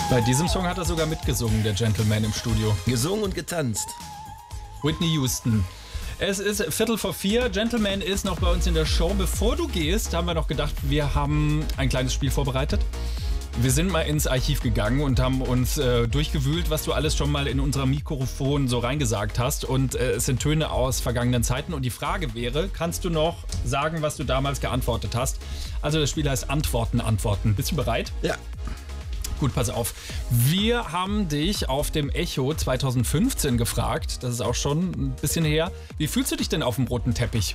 Bei diesem Song hat er sogar mitgesungen, der Gentleman im Studio. Gesungen und getanzt. Whitney Houston. Es ist 3:45, Gentleman ist noch bei uns in der Show. Bevor du gehst, haben wir noch gedacht, wir haben ein kleines Spiel vorbereitet. Wir sind mal ins Archiv gegangen und haben uns durchgewühlt, was du alles schon mal in unser Mikrofon so reingesagt hast. Und es sind Töne aus vergangenen Zeiten. Und die Frage wäre, kannst du noch sagen, was du damals geantwortet hast? Also das Spiel heißt Antworten, Antworten. Bist du bereit? Ja. Gut, pass auf. Wir haben dich auf dem Echo 2015 gefragt, das ist auch schon ein bisschen her. Wie fühlst du dich denn auf dem roten Teppich?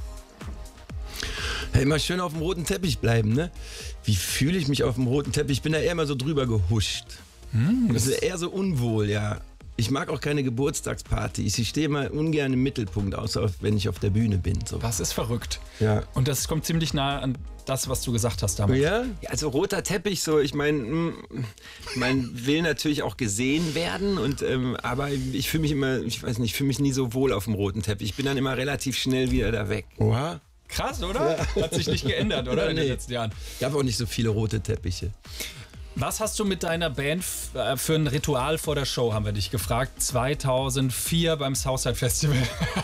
Ja, immer schön auf dem roten Teppich bleiben, ne? Wie fühle ich mich auf dem roten Teppich? Ich bin da eher mal so drüber gehuscht. Das ist eher so unwohl, ja. Ich mag auch keine Geburtstagspartys. Ich stehe mal ungern im Mittelpunkt, außer wenn ich auf der Bühne bin. So. Das ist verrückt. Ja. Und das kommt ziemlich nah an das, was du gesagt hast damals. Ja, also roter Teppich, so, ich meine, man will natürlich auch gesehen werden, und aber ich fühle mich immer, ich weiß nicht, ich fühle mich nie so wohl auf dem roten Teppich. Ich bin dann immer relativ schnell wieder da weg. Oha. Krass, oder? Ja. Hat sich nicht geändert, oder? In den letzten Jahren. Gab auch nicht so viele rote Teppiche. Was hast du mit deiner Band für ein Ritual vor der Show, haben wir dich gefragt. 2004 beim Southside Festival.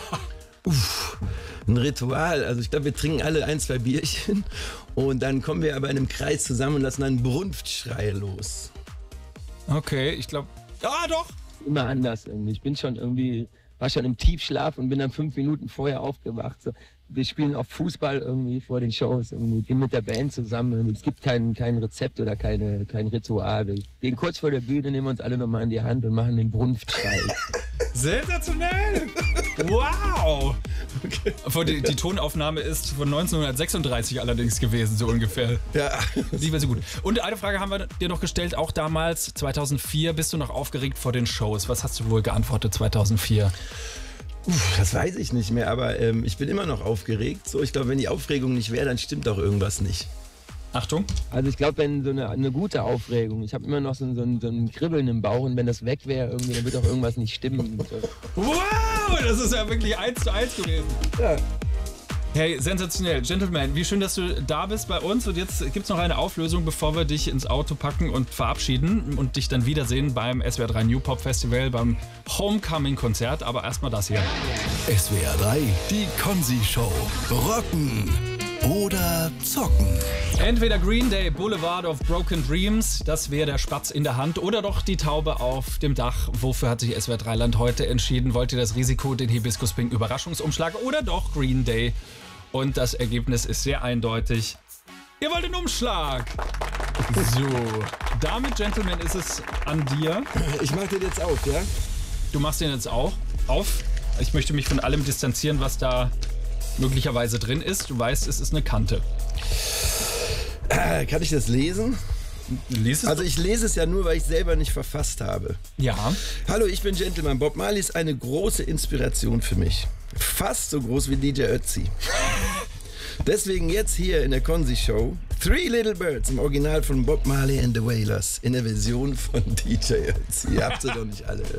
Ein Ritual. Also ich glaube, wir trinken alle 1, 2 Bierchen und dann kommen wir aber in einem Kreis zusammen und lassen einen Brunftschrei los. Okay, ich glaube... Ah, doch! Immer anders irgendwie. Ich bin schon irgendwie, war schon im Tiefschlaf und bin dann 5 Minuten vorher aufgewacht. So. Wir spielen auch Fußball irgendwie vor den Shows, irgendwie gehen mit der Band zusammen. Es gibt kein Rezept oder kein Ritual. Wir gehen kurz vor der Bühne, nehmen uns alle nochmal in die Hand und machen den Brunftschrei. Sensationell! Wow! Okay. Die Tonaufnahme ist von 1936 allerdings gewesen, so ungefähr. Ja. Die war so gut. Und eine Frage haben wir dir noch gestellt, auch damals, 2004, bist du noch aufgeregt vor den Shows? Was hast du wohl geantwortet 2004? Das weiß ich nicht mehr, aber ich bin immer noch aufgeregt. So, ich glaube, wenn die Aufregung nicht wäre, dann stimmt doch irgendwas nicht. Achtung. Also ich glaube, wenn so eine gute Aufregung, ich habe immer noch so ein Kribbeln im Bauch, und wenn das weg wäre, irgendwie, dann wird auch irgendwas nicht stimmen. Wow, das ist ja wirklich 1:1 gewesen. Ja. Hey, sensationell. Gentleman, wie schön, dass du da bist bei uns. Und jetzt gibt es noch eine Auflösung, bevor wir dich ins Auto packen und verabschieden und dich dann wiedersehen beim SWR 3 New Pop Festival, beim Homecoming-Konzert. Aber erstmal das hier. SWR 3, die Konzi-Show. Rocken oder zocken. Entweder Green Day, Boulevard of Broken Dreams, das wäre der Spatz in der Hand, oder doch die Taube auf dem Dach. Wofür hat sich SWR 3 Land heute entschieden? Wollt ihr das Risiko, den Hibiskus Pink Überraschungsumschlag, oder doch Green Day? Und das Ergebnis ist sehr eindeutig. Ihr wollt den Umschlag! So, damit, Gentleman, ist es an dir. Ich mach den jetzt auf, ja? Du machst den jetzt auch auf. Ich möchte mich von allem distanzieren, was da möglicherweise drin ist. Du weißt, es ist eine Kante. Kann ich das lesen? Lies es. Also ich lese es ja nur, weil ich selber nicht verfasst habe. Ja. Hallo, ich bin Gentleman. Bob Marley ist eine große Inspiration für mich. Fast so groß wie DJ Ötzi. Deswegen jetzt hier in der Konzi-Show Three Little Birds im Original von Bob Marley and the Wailers in der Version von DJ Ötzi. Ihr habt sie doch nicht alle.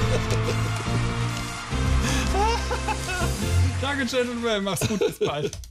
Danke, Gentleman. Mach's gut, bis bald.